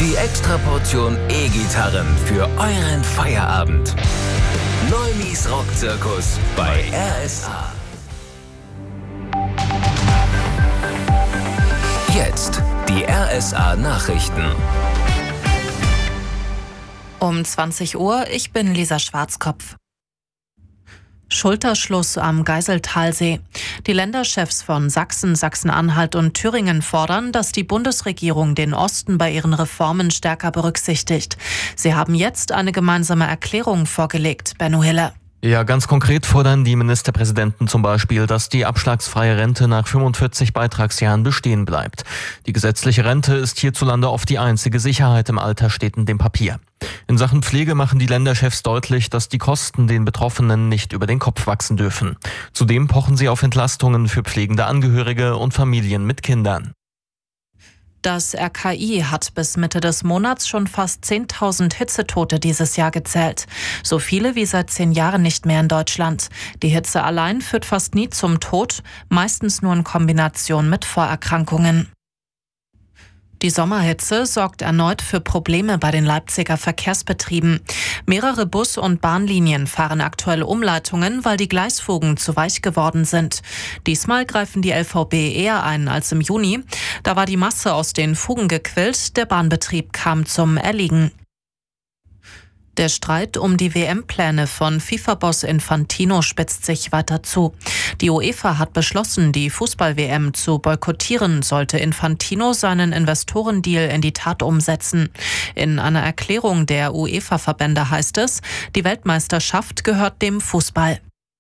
Die Extraportion E-Gitarren für euren Feierabend. Neumis Rockzirkus bei RSA. Jetzt die RSA Nachrichten. Um 20 Uhr, ich bin Lisa Schwarzkopf. Schulterschluss am Geiseltalsee. Die Länderchefs von Sachsen, Sachsen-Anhalt und Thüringen fordern, dass die Bundesregierung den Osten bei ihren Reformen stärker berücksichtigt. Sie haben jetzt eine gemeinsame Erklärung vorgelegt. Benno Hille. Ja, ganz konkret fordern die Ministerpräsidenten zum Beispiel, dass die abschlagsfreie Rente nach 45 Beitragsjahren bestehen bleibt. Die gesetzliche Rente ist hierzulande oft die einzige Sicherheit im Alter, steht in dem Papier. In Sachen Pflege machen die Länderchefs deutlich, dass die Kosten den Betroffenen nicht über den Kopf wachsen dürfen. Zudem pochen sie auf Entlastungen für pflegende Angehörige und Familien mit Kindern. Das RKI hat bis Mitte des Monats schon fast 10.000 Hitzetote dieses Jahr gezählt. So viele wie seit 10 Jahren nicht mehr in Deutschland. Die Hitze allein führt fast nie zum Tod, meistens nur in Kombination mit Vorerkrankungen. Die Sommerhitze sorgt erneut für Probleme bei den Leipziger Verkehrsbetrieben. Mehrere Bus- und Bahnlinien fahren aktuell Umleitungen, weil die Gleisfugen zu weich geworden sind. Diesmal greifen die LVB eher ein als im Juni. Da war die Masse aus den Fugen gequillt, der Bahnbetrieb kam zum Erliegen. Der Streit um die WM-Pläne von FIFA-Boss Infantino spitzt sich weiter zu. Die UEFA hat beschlossen, die Fußball-WM zu boykottieren, sollte Infantino seinen Investorendeal in die Tat umsetzen. In einer Erklärung der UEFA-Verbände heißt es, die Weltmeisterschaft gehört dem Fußball.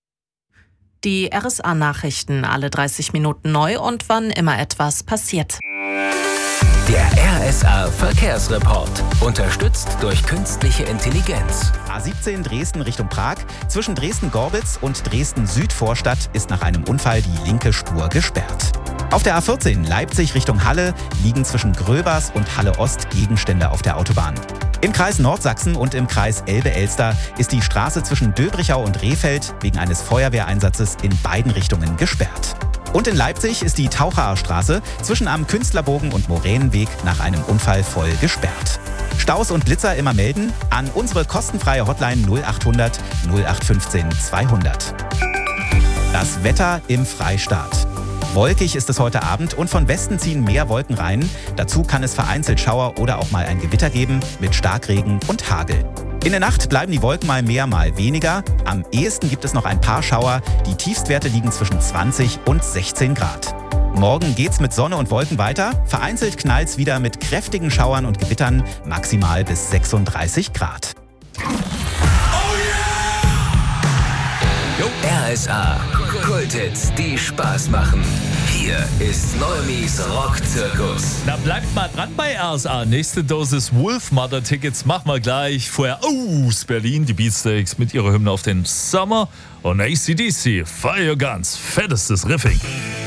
Die RSA-Nachrichten alle 30 Minuten neu und wann immer etwas passiert. Der RSA Verkehrsreport. Unterstützt durch künstliche Intelligenz. A17 Dresden Richtung Prag. Zwischen Dresden-Gorbitz und Dresden-Südvorstadt ist nach einem Unfall die linke Spur gesperrt. Auf der A14 Leipzig Richtung Halle liegen zwischen Gröbers und Halle-Ost Gegenstände auf der Autobahn. Im Kreis Nordsachsen und im Kreis Elbe-Elster ist die Straße zwischen Döbrichau und Rehfeld wegen eines Feuerwehreinsatzes in beiden Richtungen gesperrt. Und in Leipzig ist die Taucherer Straße zwischen am Künstlerbogen und Moränenweg nach einem Unfall voll gesperrt. Staus und Blitzer immer melden an unsere kostenfreie Hotline 0800 0815 200. Das Wetter im Freistaat. Wolkig ist es heute Abend und von Westen ziehen mehr Wolken rein. Dazu kann es vereinzelt Schauer oder auch mal ein Gewitter geben mit Starkregen und Hagel. In der Nacht bleiben die Wolken mal mehr, mal weniger. Am ehesten gibt es noch ein paar Schauer. Die Tiefstwerte liegen zwischen 20 und 16 Grad. Morgen geht's mit Sonne und Wolken weiter. Vereinzelt knallt's wieder mit kräftigen Schauern und Gewittern, maximal bis 36 Grad. RSA Kulthits, die Spaß machen. Hier ist Neumis Rockzirkus. Na, bleibt mal dran bei RSA. Nächste Dosis Wolfmother-Tickets machen wir gleich. Vorher aus Berlin, die Beatsteaks mit ihrer Hymne auf den Summer und AC/DC, Fire Your Guns, fettestes Riffing.